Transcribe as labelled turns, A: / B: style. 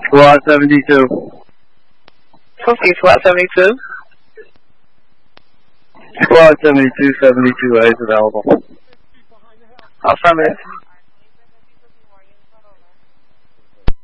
A: SWAT 72.
B: Proceed, SWAT 72.
A: SWAT 72, 72A is available.
B: Affirmative.